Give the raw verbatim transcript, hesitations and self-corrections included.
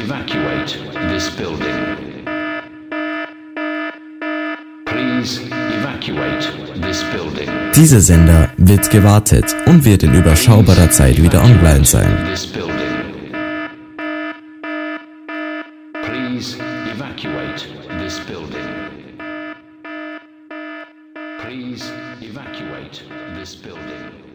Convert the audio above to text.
evacuate this building. Please evacuate this building. Dieser Sender wird gewartet und wird in überschaubarer Zeit wieder online sein. This building. Please evacuate this building. Please evacuate this building.